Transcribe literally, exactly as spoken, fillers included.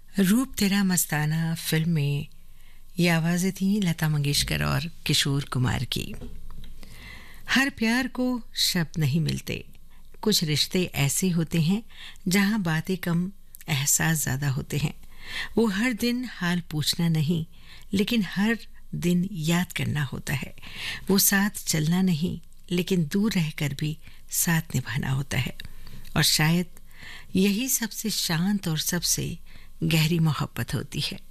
रूप तेरा मस्ताना फिल्म में ये आवाज़ें थीं लता मंगेशकर और किशोर कुमार की। हर प्यार को शब्द नहीं मिलते, कुछ रिश्ते ऐसे होते हैं जहां बातें कम, एहसास ज़्यादा होते हैं। वो हर दिन हाल पूछना नहीं, लेकिन हर दिन याद करना होता है। वो साथ चलना नहीं, लेकिन दूर रहकर भी साथ निभाना होता है। और शायद यही सबसे शांत और सबसे गहरी मोहब्बत होती है।